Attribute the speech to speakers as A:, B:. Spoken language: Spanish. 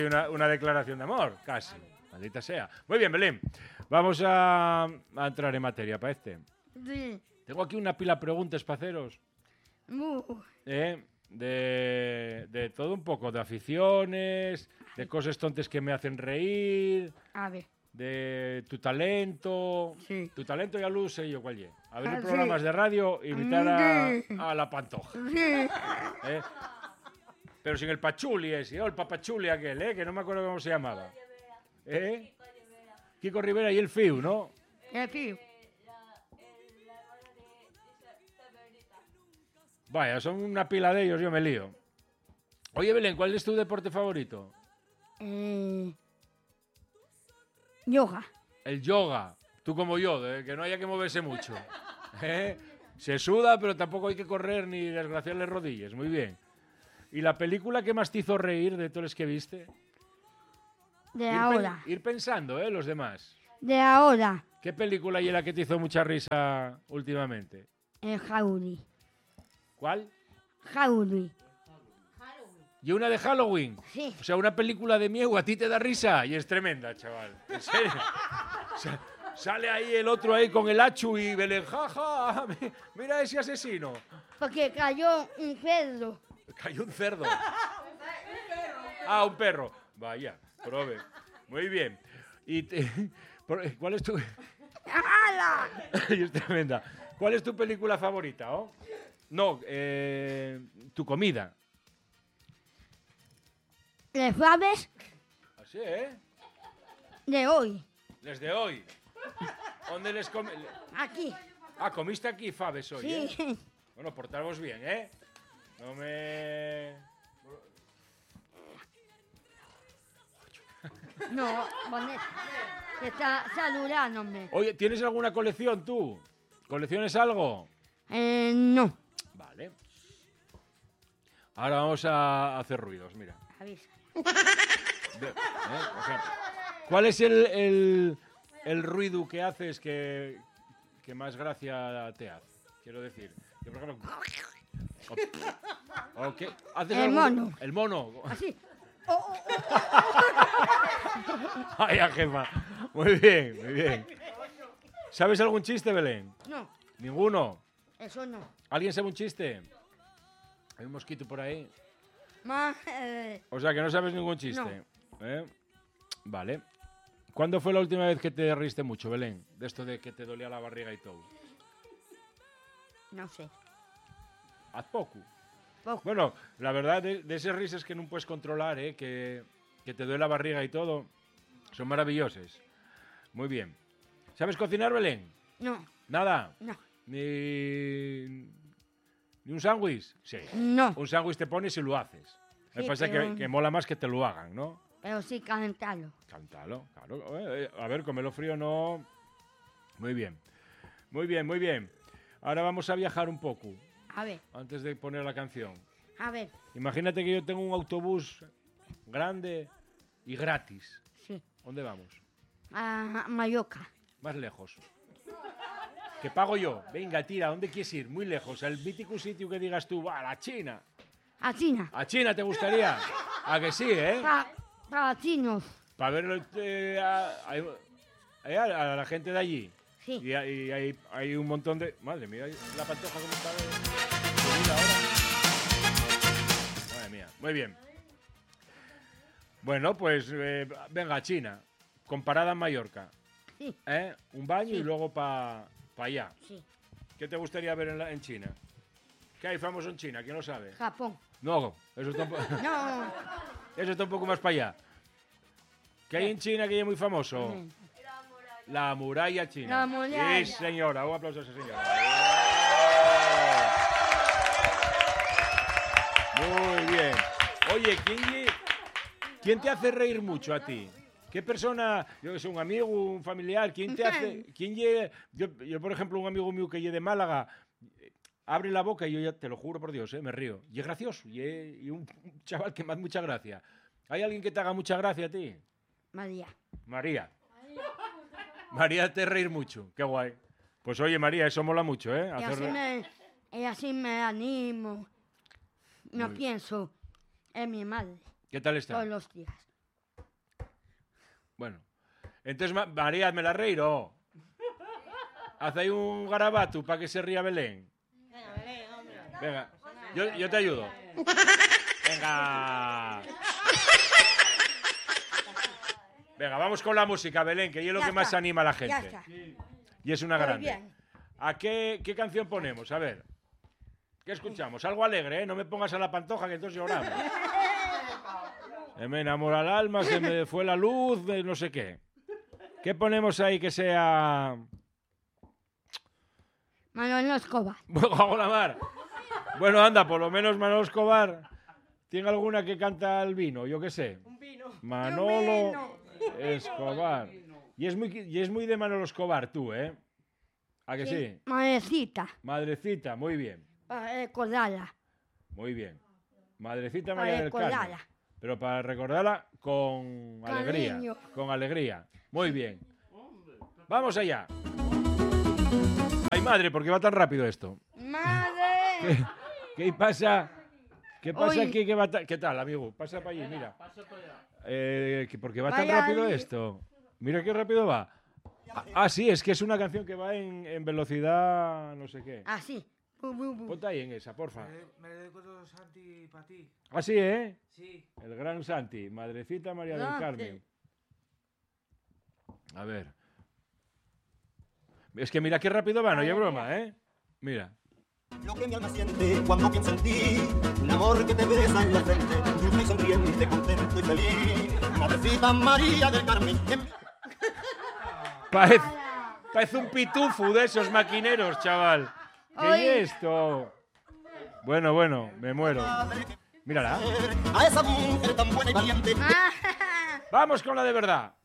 A: hay una declaración de amor, casi. Maldita sea. Muy bien, Belén. Vamos a entrar en materia para este.
B: Sí.
A: Tengo aquí una pila de preguntas para haceros. De todo un poco, de aficiones, de cosas tontas que me hacen reír,
B: A ver.
A: de tu talento.
B: Sí.
A: Tu talento ya lo sé yo, ¿cuál es? A ver, en
B: Sí.
A: programas de radio, imitar a la Pantoja.
B: Sí.
A: ¿Eh? Pero sin el pachuli ese, el papachuli aquel, que no me acuerdo cómo se llamaba. Kiko Rivera y el Fiu, ¿no?
B: El Fiu.
A: Vaya, son una pila de ellos, yo me lío. Oye, Belén, ¿cuál es tu deporte favorito?
B: Yoga.
A: El yoga. Tú como yo, que no haya que moverse mucho. Se suda, pero tampoco hay que correr ni desgraciar las rodillas. Muy bien. ¿Y la película que más te hizo reír de todos los que viste?
B: De ahora.
A: Ir pensando, los demás.
B: De ahora.
A: ¿Qué película y la que te hizo mucha risa últimamente?
B: El Halloween.
A: ¿Cuál?
B: Halloween.
A: ¿Y una de Halloween?
B: Sí.
A: O sea, una película de miedo a ti te da risa y es tremenda, chaval. ¿En serio? O sea, sale ahí el otro ahí con el hachu y Belén, jaja, mira ese asesino.
B: Porque cayó un cerdo.
A: Cayó un cerdo. Ah, un perro. Vaya, prove. Muy bien. ¿Cuál es tu...?
B: ¡Hala!
A: Es tremenda. ¿Cuál es tu película favorita, oh? No, tu comida.
B: ¿Les faves?
A: Así,
B: De hoy.
A: Desde hoy. ¿Dónde les comes?
B: Aquí.
A: Ah, comiste aquí faves hoy,
B: Sí.
A: Bueno, portaros bien, No me...
B: No, se está saludándome.
A: Oye, ¿tienes alguna colección tú? ¿Colecciones algo?
B: No.
A: Vale. Ahora vamos a hacer ruidos, mira.
B: Avisa.
A: O sea, ¿cuál es el ruido que haces que más gracia te hace? Quiero decir, yo por ejemplo... ¿Haces
B: El mono.
A: El mono.
B: Así.
A: Ay, jefa. Muy bien, muy bien. ¿Sabes algún chiste, Belén?
B: No,
A: ¿Ninguno?
B: eso no.
A: ¿Alguien sabe un chiste? Hay un mosquito por ahí.
B: Más,
A: O sea, que no sabes ningún chiste. Vale. ¿Cuándo fue la última vez que te riste mucho, Belén? De esto de que te dolía la barriga y todo.
B: no sé.
A: ¿Haz poco?
B: Poco.
A: Bueno, la verdad, de esas risas que no puedes controlar, que te duele la barriga y todo, son maravillosas. Muy bien. ¿Sabes cocinar, Belén?
B: No,
A: ¿Nada?
B: no,
A: ¿Ni un sándwich? Sí.
B: no.
A: Un sándwich te pones y lo haces. Me
B: Sí,
A: pasa
B: pero-
A: que mola más que te lo hagan, ¿no?
B: Pero sí calentarlo.
A: Cántalo, claro. A ver, comerlo frío no... Muy bien. Muy bien, muy bien. Ahora vamos a viajar un poco,
B: A ver,
A: antes de poner la canción.
B: a ver.
A: Imagínate que yo tengo un autobús grande y gratis.
B: Sí.
A: ¿Dónde vamos?
B: A Mallorca.
A: Más lejos. ¿Qué pago yo? Venga, tira, ¿dónde quieres ir? Muy lejos. El mítico sitio que digas tú, va, a la China.
B: A China.
A: ¿A China te gustaría? ¿A que sí,
B: Para chinos.
A: Para ver a la gente de allí.
B: Sí.
A: Y hay un montón de... Madre mía, la Pantoja cómo está subida ahora. Madre mía, muy bien. Bueno, pues venga, a China, con parada en Mallorca.
B: Sí.
A: Un baño
B: Sí.
A: y luego para allá.
B: Sí.
A: ¿Qué te gustaría ver en China? ¿Qué hay famoso en China? ¿Quién lo sabe?
B: Japón.
A: No, eso está,
B: No.
A: eso está un poco más para allá. ¿Qué hay en China que es muy famoso? La muralla china.
B: La muralla.
A: Sí, señora. Un aplauso a esa señora. Muy bien. Oye, ¿quién te hace reír mucho a ti? ¿Qué persona, yo que sé, un amigo, un familiar, quién te hace, yo por ejemplo, un amigo mío que llegue de Málaga, abre la boca y yo ya te lo juro por Dios, me río. Y es gracioso, y un chaval que me hace mucha gracia. ¿Hay alguien que te haga mucha gracia a ti?
B: María.
A: María. María te reír mucho, qué guay. Pues oye, María, eso mola mucho, ¿eh?
B: Y así me animo. No pienso en mi madre
A: ¿Qué tal está?
B: todos los días.
A: Bueno. Entonces, María, hazme reiro. Haz ahí un garabato para que se ría Belén.
C: Venga, Belén, hombre.
A: Venga, yo te ayudo. Venga. Venga, vamos con la música, Belén, que es lo
B: Ya
A: que más
B: está.
A: anima a la
B: Ya
A: gente.
B: está.
A: Y es una
B: Muy
A: grande.
B: bien.
A: ¿A qué canción ponemos? A ver. ¿Qué escuchamos? Algo alegre, ¿eh? No me pongas a la Pantoja, que entonces lloramos. Se me enamora el alma, se me fue la luz, de no sé qué. ¿Qué ponemos ahí que sea...?
B: Manolo Escobar.
A: Hago la mar. Bueno, anda, por lo menos Manolo Escobar tiene alguna que canta el vino, yo qué sé.
C: Un vino.
A: Manolo Escobar. Y es muy de Manolo Escobar tú, ¿eh? ¿A que sí?
B: Madrecita.
A: Madrecita, muy bien.
B: Para recordarla.
A: Muy bien. Madrecita
B: Para
A: María del Carmen.
B: recordarla.
A: Pero para recordarla con alegría.
B: Cariño.
A: Con alegría. Muy bien. Vamos allá. Ay, madre, ¿por qué va tan rápido esto?
B: ¡Madre!
A: ¿Qué pasa? ¿Qué pasa
B: Uy.
A: aquí? ¿Qué tal, amigo? Pasa para allí, mira. ¿Por qué va tan
B: Vaya
A: rápido
B: ahí.
A: esto? Mira qué rápido va. Sí, es que es una canción que va en velocidad no sé qué.
B: Así. Bu, bu, bu.
A: Ponte ahí en esa, porfa.
D: Me dedico todo, Santi, para ti.
A: Así, ¿eh?
D: Sí.
A: El gran Santi, Madrecita María del
B: Santi.
A: Carmen. A ver. Es que mira qué rápido va, no hay broma, ¿eh? Mira.
E: Lo que mi alma siente cuando piensa en ti, un amor que te besa en la frente, dulce y sonriente, contento y feliz. Madrecita María del Carmen.
A: Parece un pitufo de esos maquineros, chaval. ¿Qué
B: Ay.
A: es esto? Bueno, me muero. Mírala.
E: A esa mujer tan buena y valiente.
A: Vamos con la de verdad.